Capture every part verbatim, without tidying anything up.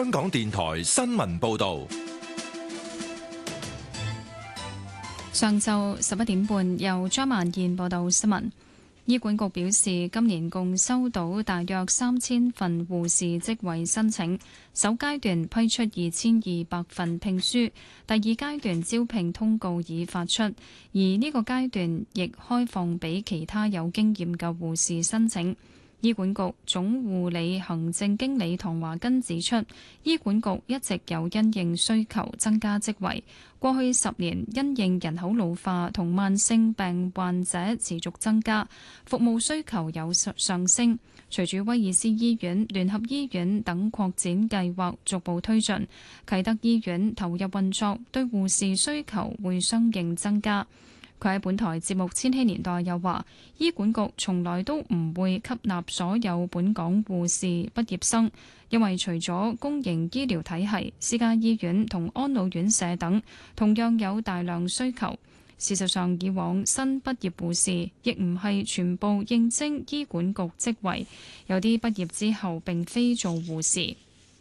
香港電台新聞報道。 上晝十一點半，由張曼燕報道新聞。醫管局表示，今年共收到大約三千份護士職位申請，首階段批出二千二百份聘書，第二階段招聘通告已發出，而呢個階段亦開放俾其他有經驗嘅護士申請。醫管局總護理行政經理唐華根指出，醫管局一直有因應需求增加職位。過去十年，因應人口老化同慢性病患者持續增加，服務需求有上升。隨住威爾斯醫院、聯合醫院等擴展計劃逐步推進，啟德醫院投入運作，對護士需求會相應增加。佢喺本台節目《千禧年代》又話，醫管局從來都唔會吸納所有本港護士畢業生，因為除咗公營醫療體系，私家醫院同安老院舍等同樣有大量需求。事實上，以往新畢業護士亦唔係全部應徵醫管局職位，有啲畢業之後並非做護士。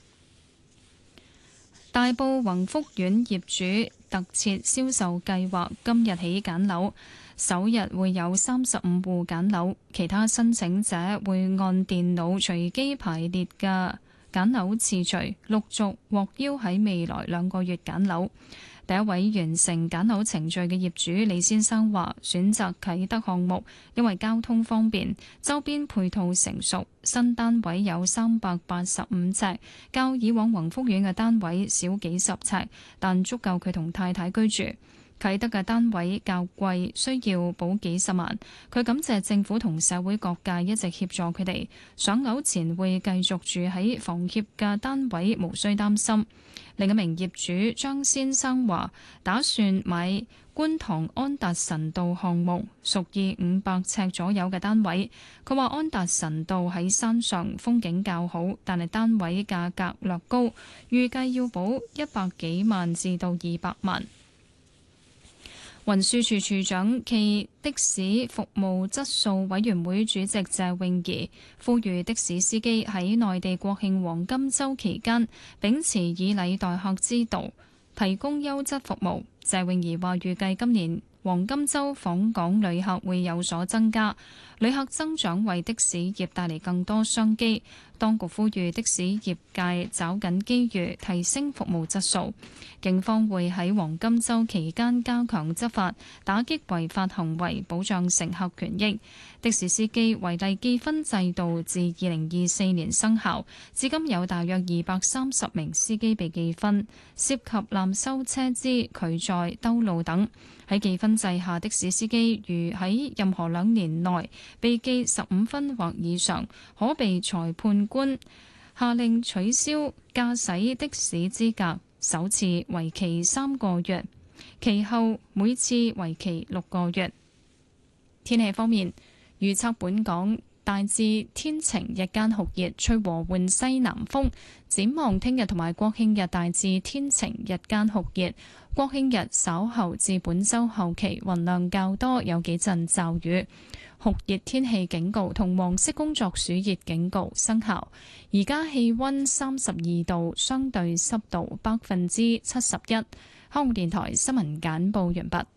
大埔宏福苑業主特設銷售計劃今日起揀樓，首日會有三十五戶揀樓，其他申請者會按電腦隨機排列嘅揀樓次序，陸續獲邀喺未來兩個月揀樓。第一位完成揀樓程序嘅業主李先生話：選擇啟德項目，因為交通方便，周邊配套成熟，新單位有三百八十五尺，較以往宏福苑嘅單位少幾十尺，但足夠佢同太太居住。啟德嘅單位較貴，需要補幾十萬。佢感謝政府同社會各界一直協助佢哋，上樓前會繼續住喺房協嘅單位，無需擔心。另一名業主張先生話，打算買觀塘安達臣道項目，屬意五百尺左右嘅單位。佢話安達臣道喺山上，風景較好，但係單位價格略高，預計要補一百幾萬至到二百萬。運輸署署長暨的士服務質素委員會主席謝永儀呼籲的士司機喺內地國慶黃金週期間秉持以禮待客之道，提供優質服務。謝永儀話：預計今年黃金週訪港旅客會有所增加，旅客增長為的士業帶嚟更多商機。當局呼籲的士業界抓緊機遇，提升服務質素。警方會喺黃金週期間加強執法，打擊違法行為，保障乘客權益。的士司機違例記分制度自二零二四年生效，至今有大約二百三十名司機被記分，涉及濫收車資、拒載、兜路等。喺記分制下，的士司機如喺任何兩年內被記十五分或以上，可被裁判官下令取消駕駛的士資格，首次為期三個月，其後每次為期六個月。天氣方面，預測本港大致天晴，日間酷熱，吹和緩西南風。展望聽日同埋國慶日大致天晴，日間酷熱。國慶日稍後至本週後期雲量較多，有幾陣驟雨。酷熱天氣警告同黃色工作暑熱警告生效。而家氣溫三十二度，相對濕度百分之七十一。香港電台新聞簡報完畢。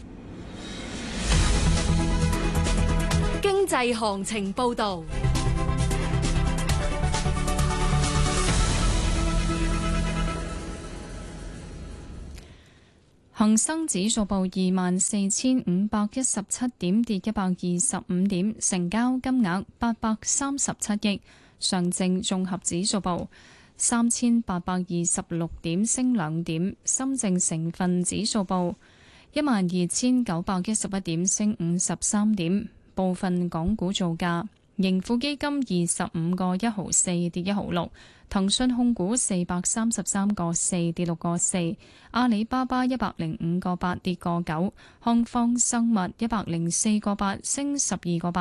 經濟行情報道。 恒生指數報二萬四千五百一十七點，跌一百二十五點，成交金額八百三十七億。上證綜合指數報三千八百二十六點，升兩點。深證成分指數報一萬二千九百一十一點，升五十三點。部分港股造價：盈富基金二十五個一毫四，跌一毫六。騰訊控股四百三十三個四，跌六個四，阿里巴巴一百零五個八，跌個九，康方生物一百零四個八，升十二個八，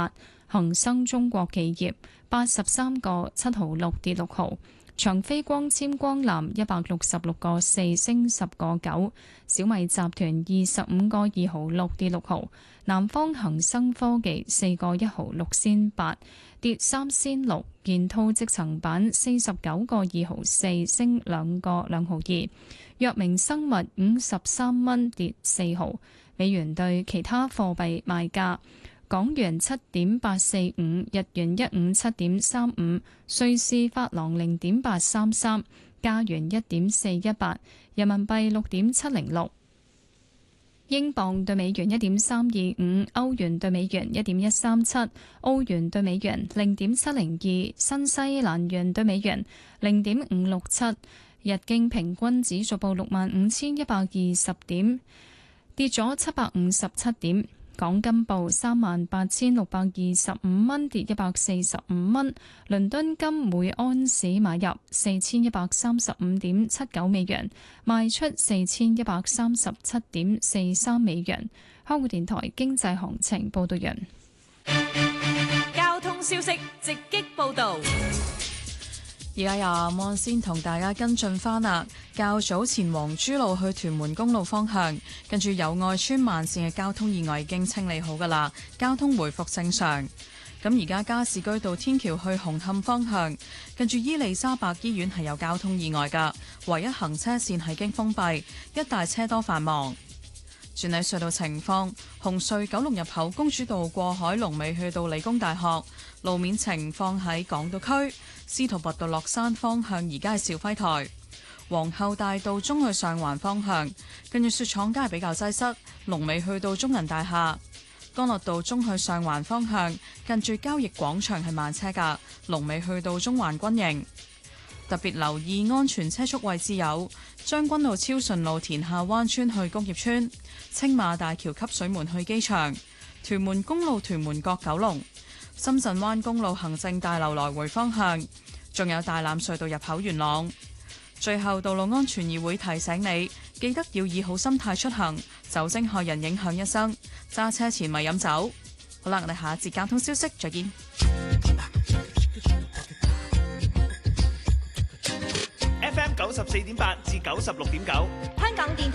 恒生中國企業八十三個七毫六跌六毫。長飛光纖光纜一百六十六個四升十個九，小米集團二十五個二毫六跌六毫，南方恒生科技四個一毫六仙八跌三仙六，建滔積層板四十九個二毫四升兩個兩毫二，藥明生物五十三蚊跌四毫。美元對其他貨幣賣價。港元七點八四五，日元一五七點三五，瑞士法郎零點八三三，加元一點四一八，人民幣六點七零六，英鎊對美元一點三二五，歐元對美元一點一三七，澳元對美元零點七零二，新西蘭元對美元零點五六七，日經平均指數報六萬五千一百二十點，跌咗七百五十七點。港金報三萬八千六百二十五蚊，跌一百四十五蚊。倫敦金每安士買入四千一百三十五點七九美元，賣出四千一百三十七點四三美元。香港電台經濟行情報道完。 交通消息直擊報道。 而家由阿安先同大家跟進返啦。較早前黃珠路去屯門公路方向，跟住友愛邨慢線嘅交通意外已經清理好㗎啦，交通回復正常。咁而家加士居道天橋去紅磡方向，跟住伊利沙伯醫院係有交通意外㗎，唯一行車線係經封閉，一帶車多繁忙。轉喺隧道情況，紅隧九龍入口公主道過海龍尾去到理工大學，路面情況喺港島區司徒拔道落山方向，而家係肇輝台。皇后大道中去上環方向，跟住雪廠街比較擠塞，龍尾去到中銀大廈。干諾道中去上環方向，近住交易廣場係慢車㗎，龍尾去到中環軍營。特別留意安全車速位置有將軍澳超順路田下灣村去工業村、青馬大橋汲水門去機場、屯門公路屯門角九龍、深圳灣公路行政大樓來回方向，仲有大欖隧道入口元朗。最後，道路安全議會提醒你，記得要以好心態出行，酒精害人影響一生，揸車前咪飲酒。好啦，我哋下一節交通消息再見。 F M 九十四點八至九十六點九， 香港電台。